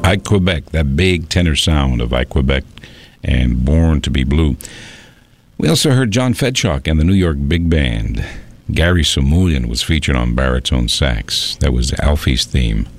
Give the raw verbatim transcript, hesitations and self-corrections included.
Ike Quebec, that big tenor sound of Ike Quebec and Born to be Blue. We also heard John Fedchock and the New York Big Band. Gary Samulian was featured on baritone sax. That was Alfie's theme.